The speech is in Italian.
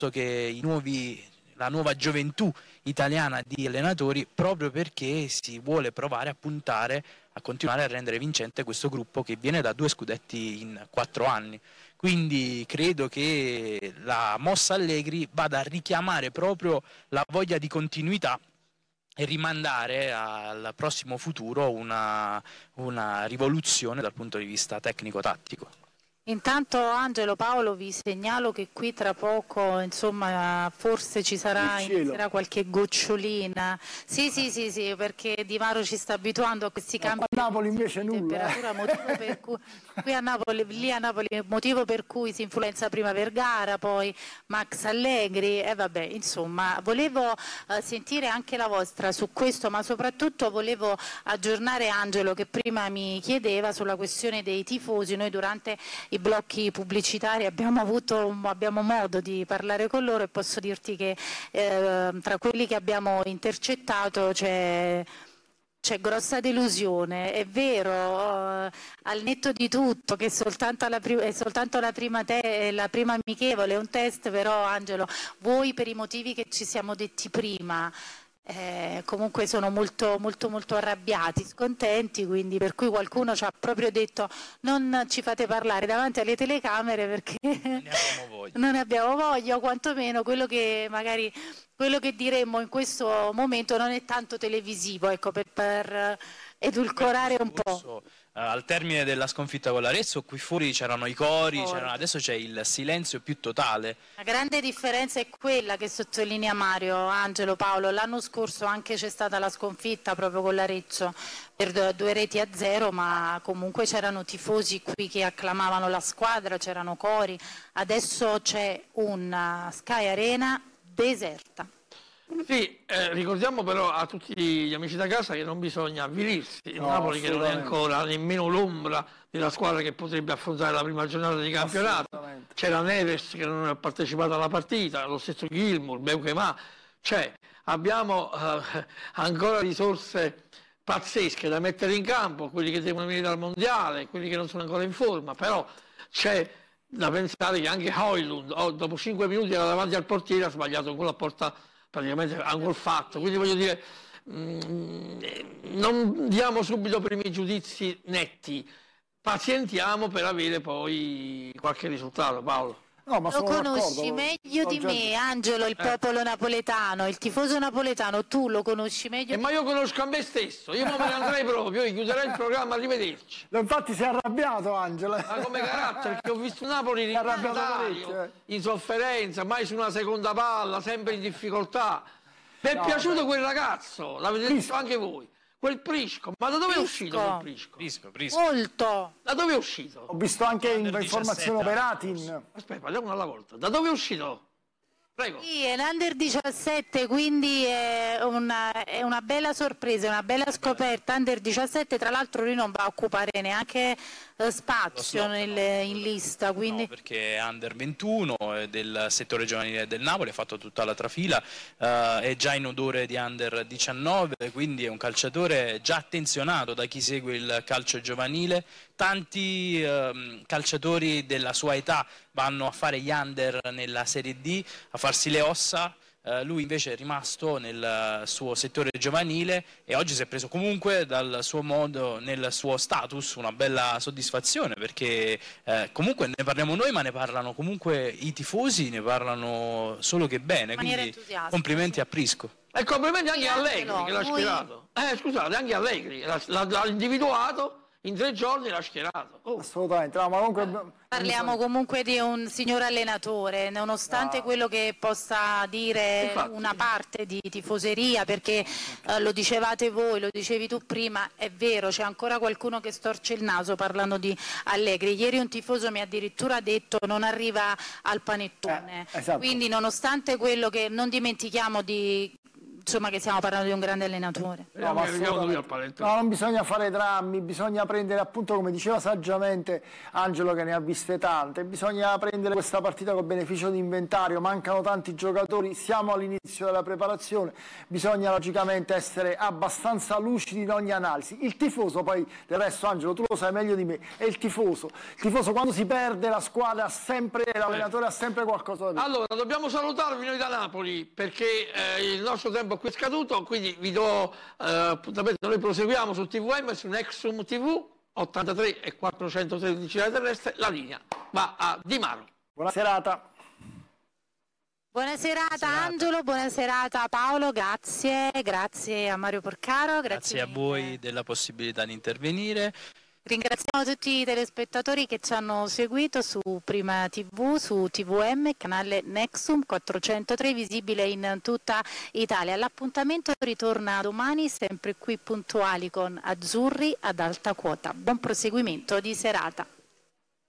che la nuova gioventù italiana di allenatori, proprio perché si vuole provare a puntare a continuare a rendere vincente questo gruppo che viene da 2 scudetti in 4 anni. Quindi credo che la mossa Allegri vada a richiamare proprio la voglia di continuità e rimandare al prossimo futuro una rivoluzione dal punto di vista tecnico-tattico. Intanto Angelo, Paolo, vi segnalo che qui tra poco, insomma, forse ci inizierà qualche gocciolina. Sì, perché Di Maro ci sta abituando a questi cambi a Napoli invece di temperatura, motivo per cui qui a Napoli, lì a Napoli, motivo per cui si influenza prima Vergara, poi Max Allegri, e vabbè, insomma, volevo sentire anche la vostra su questo, ma soprattutto volevo aggiornare Angelo che prima mi chiedeva sulla questione dei tifosi. Noi durante i blocchi pubblicitari abbiamo modo di parlare con loro, e posso dirti che tra quelli che abbiamo intercettato c'è grossa delusione. È vero, al netto di tutto, che è soltanto la prima amichevole, è un test, però Angelo, voi per i motivi che ci siamo detti prima, comunque sono molto arrabbiati, scontenti, quindi per cui qualcuno ci ha proprio detto non ci fate parlare davanti alle telecamere perché non ne abbiamo voglia, o quantomeno quello che diremmo in questo momento non è tanto televisivo, ecco, per edulcorare un po'. Al termine della sconfitta con l'Arezzo, qui fuori c'erano i cori, adesso c'è il silenzio più totale. La grande differenza è quella che sottolinea Mario, Angelo, Paolo. L'anno scorso anche c'è stata la sconfitta proprio con l'Arezzo per 2-0, ma comunque c'erano tifosi qui che acclamavano la squadra, c'erano cori. Adesso c'è una Sky Arena deserta. Sì, ricordiamo però a tutti gli amici da casa che non bisogna avvilirsi. Il Napoli che non è ancora nemmeno l'ombra della squadra che potrebbe affrontare la prima giornata di campionato. C'era Neves che non ha partecipato alla partita, lo stesso Gilmour, Beukema. Cioè abbiamo ancora risorse pazzesche da mettere in campo, quelli che devono venire dal mondiale, quelli che non sono ancora in forma, però c'è da pensare che anche Højlund dopo 5 minuti era davanti al portiere, ha sbagliato un gol a porta praticamente ha un gol fatto, quindi voglio dire non diamo subito primi giudizi netti, pazientiamo per avere poi qualche risultato. Paolo. No, ma lo conosci meglio di me, Angelo, il popolo napoletano, il tifoso napoletano, tu lo conosci meglio ma io conosco a me stesso, io me ne andrei proprio, io chiuderei il programma, arrivederci. Infatti si è arrabbiato Angelo. Ma come carattere, perché ho visto Napoli in sofferenza, mai su una seconda palla, sempre in difficoltà. Mi è piaciuto quel ragazzo, l'avete visto anche voi. Quel Prisco, ma da dove è uscito quel Prisco? Molto. Da dove è uscito? Ho visto anche in informazione Operatin. Aspetta, parliamo alla volta. Da dove è uscito? Prego. Sì, è l'Under 17, quindi è una bella sorpresa, una bella scoperta. Under 17, tra l'altro lui non va a occupare neanche spazio in lista. Quindi... No, perché è Under 21 del settore giovanile del Napoli, ha fatto tutta la trafila, è già in odore di Under 19, quindi è un calciatore già attenzionato da chi segue il calcio giovanile. Tanti calciatori della sua età vanno a fare gli under nella Serie D, a farsi le ossa, lui invece è rimasto nel suo settore giovanile e oggi si è preso comunque dal suo modo, nel suo status, una bella soddisfazione, perché comunque ne parliamo noi, ma ne parlano comunque i tifosi, ne parlano solo che bene, quindi complimenti a Prisco. E complimenti anche a Allegri che l'ha schierato. Scusate, anche Allegri l'ha individuato. In 3 giorni l'ha schierato. Assolutamente, no, ma comunque... Parliamo comunque di un signor allenatore, nonostante quello che possa dire una parte di tifoseria, perché lo dicevate voi, lo dicevi tu prima, è vero, c'è ancora qualcuno che storce il naso parlando di Allegri. Ieri un tifoso mi ha addirittura detto non arriva al panettone. Esatto. Quindi nonostante quello che non dimentichiamo di insomma, che stiamo parlando di un grande allenatore. No, non bisogna fare drammi, bisogna prendere, appunto, come diceva saggiamente Angelo, che ne ha viste tante, bisogna prendere questa partita con beneficio di inventario, mancano tanti giocatori, siamo all'inizio della preparazione, bisogna logicamente essere abbastanza lucidi in ogni analisi. Il tifoso, poi del resto Angelo tu lo sai meglio di me, è il tifoso quando si perde la squadra ha sempre, l'allenatore ha sempre qualcosa da dire. Allora, dobbiamo salutarvi noi da Napoli perché il nostro tempo qui è scaduto, quindi vi do appuntamento. Noi proseguiamo su TVM, su Nexum TV, 83 e 413 la terrestre, la linea va a Di Maro. Buona serata. Buona serata Angelo, buona serata Paolo, grazie a Mario Porcaro. Grazie a voi della possibilità di intervenire. Ringraziamo tutti i telespettatori che ci hanno seguito su Prima TV, su TVM, canale Nexum 403, visibile in tutta Italia. L'appuntamento ritorna domani, sempre qui puntuali con Azzurri ad alta quota. Buon proseguimento di serata.